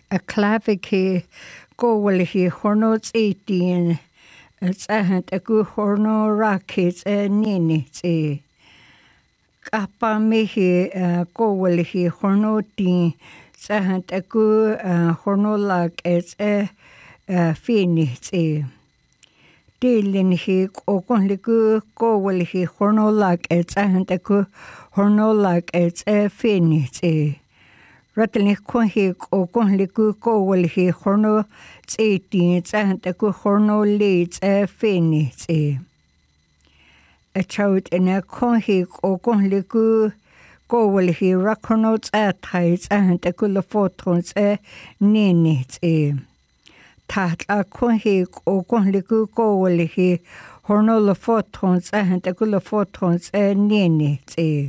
a claviki gowlihi hornots 18 it's a good horno rockets nini Kapa mihi gowlihi hornotin sahant a good hornolag it's fini Dilin hi ogonligu gowlihi hornolag it's sahant a good hornolag it's fini Rattling Quahik or Gonliku Gowlihi Horno Tsetin and a good horno leads a finis a child in a Conhik or Gonliku Gowlihi Raconots at heights and a good photons a ninit Tat a Conhik or Gonliku Gowlihi Horno photons and a good photons a ninit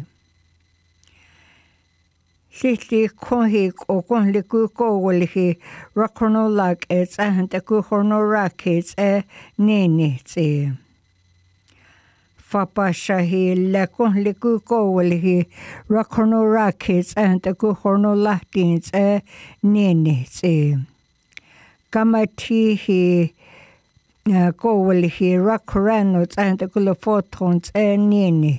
Lili Kohik or Gonliku Gowlihi Raconolag it's and a good horno rackets nini Fapa Shahi La Gonliku Gowlihi Racono rackets and a good horno latins nini Gamatihi Gowlihi Racoranots and a good photons nini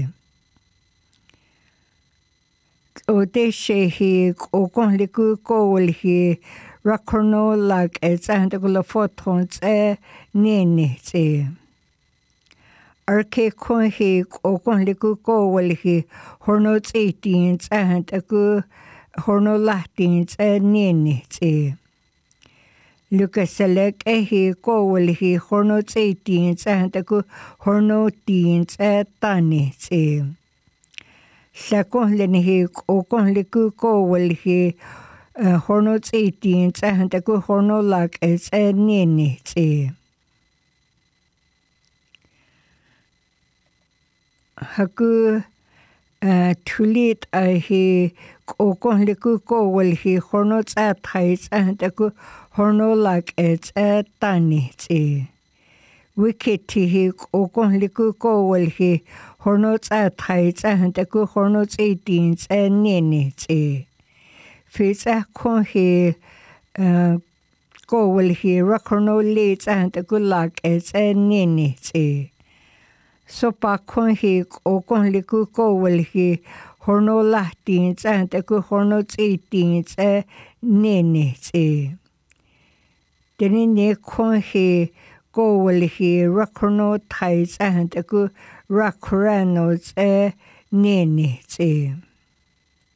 Odeshehi Ogonliku Gowlihi Racorno lag it's and a photons nini Arke Konhi Ogonliku Gowlihi Hornots 18 and a good horno latins nini Lucaselec ehi Gowlihi Hornots 18 and a good horno teens tani Sakonlenihi Ogonliku Gowlihi Hornots 18 and a good horno lag it's nini Hagu tulit ahi Ogonliku Gowlihi Hornots at heights and a good horno lag it's tani Wikitihi Ogonliku Gowlihi Hornots at heights and a good hornots 18 nini Fits a conhi Gowlihi Racorno leads and a good lag it's nini Sopa conhi Ogonliku Gowlihi Horno latins and a good hornots 18 nini Denini conhi Gowlihi Racorno ties and a good Racoranos nini